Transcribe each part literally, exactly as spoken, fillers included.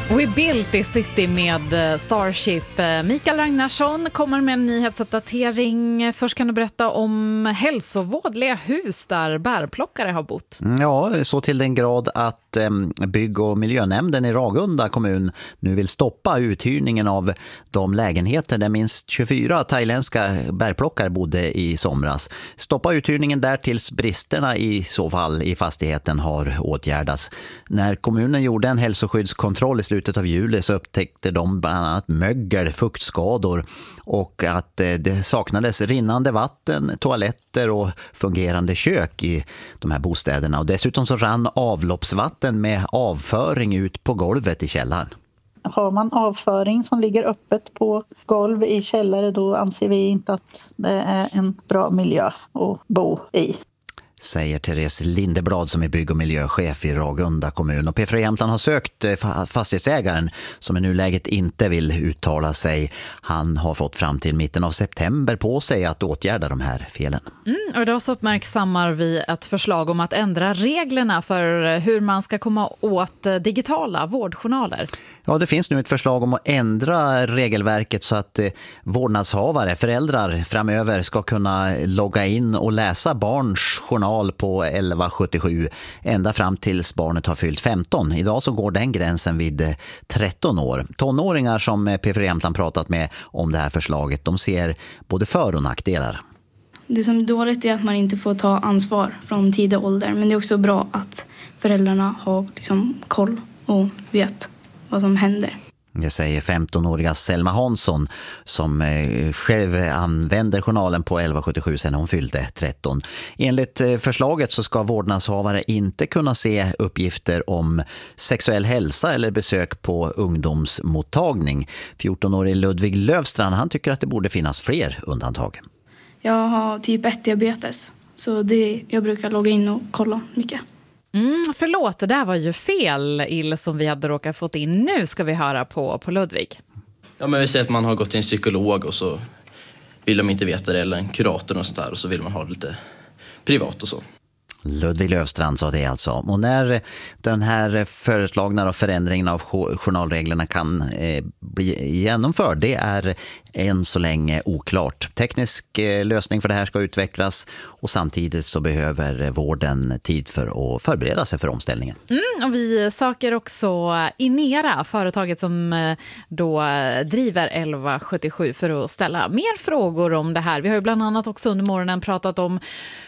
We built the city med Starship. Mikael Ragnarsson kommer med en nyhetsuppdatering. Först kan du berätta om hälsovådliga hus där bärplockare har bott. Ja, så till den grad att eh, bygg- och miljönämnden i Ragunda kommun nu vill stoppa uthyrningen av de lägenheter där minst tjugofyra thailändska bärplockare bodde i somras. Stoppa uthyrningen där tills bristerna i så fall i fastigheten har åtgärdats. När kommunen gjorde en hälsoskyddskontroll i slutet av juli så upptäckte de bland annat mögel, fuktskador och att det saknades rinnande vatten, toaletter och fungerande kök i de här bostäderna. Och dessutom så rann avloppsvatten med avföring ut på golvet i källaren. Har man avföring som ligger öppet på golv i källare, då anser vi inte att det är en bra miljö att bo i. Säger Therese Lindeblad som är bygg- och miljöchef i Ragunda kommun. Och P fyra Jämtland har sökt fastighetsägaren som i nuläget inte vill uttala sig. Han har fått fram till mitten av september på sig att åtgärda de här felen. Mm, och idag så uppmärksammar vi ett förslag om att ändra reglerna för hur man ska komma åt digitala vårdjournaler. Ja, det finns nu ett förslag om att ändra regelverket så att eh, vårdnadshavare, föräldrar framöver ska kunna logga in och läsa barns journal på elva sjuttiosju ända fram tills barnet har fyllt femton. Idag så går den gränsen vid eh, tretton år. Tonåringar som P fyra Jämtland pratat med om det här förslaget, de ser både för- och nackdelar. Det som är dåligt är att man inte får ta ansvar från tidig ålder, men det är också bra att föräldrarna har liksom koll och vet vad som händer. Det säger femtonåriga Selma Hansson som själv använder journalen på elva sjuttiosju sedan hon fyllde tretton. Enligt förslaget så ska vårdnadshavare inte kunna se uppgifter om sexuell hälsa eller besök på ungdomsmottagning. fjortonårig Ludvig Lövstrand, han tycker att det borde finnas fler undantag. Jag har typ ett diabetes, så det, jag brukar logga in och kolla mycket. Mm, förlåt, det där var ju fel ill som vi hade råkat fått in. Nu ska vi höra på, på Ludvig. Ja, men vi säger att man har gått till en psykolog och så vill de inte veta det, eller en kurator och sånt där, och så vill man ha det lite privat och så. Ludvig Lövstrand sa det alltså. Och när den här föreslagna förändringen av journalreglerna kan eh, bli genomförd, det är än så länge oklart. Teknisk eh, lösning för det här ska utvecklas och samtidigt så behöver vården tid för att förbereda sig för omställningen. Mm, och vi söker också Inera, företaget som eh, då driver elva sjuttiosju, för att ställa mer frågor om det här. Vi har ju bland annat också under morgonen pratat om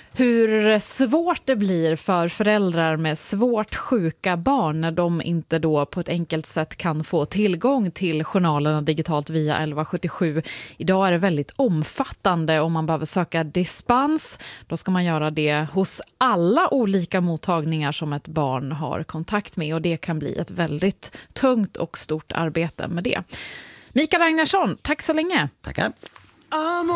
hur svårt det blir för föräldrar med svårt sjuka barn när de inte då på ett enkelt sätt kan få tillgång till journalerna digitalt via elva sjuttiosju. Idag är det väldigt omfattande om man behöver söka dispens. Då ska man göra det hos alla olika mottagningar som ett barn har kontakt med, och det kan bli ett väldigt tungt och stort arbete med det. Mikael Ragnarsson, tack så länge. Tackar.